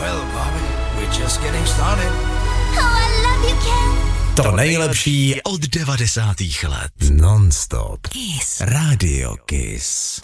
Well, Bobby, we're just getting started. Oh, I love you, Ken. To nejlepší od 90. let. Non-stop. Kiss. Radio Kiss.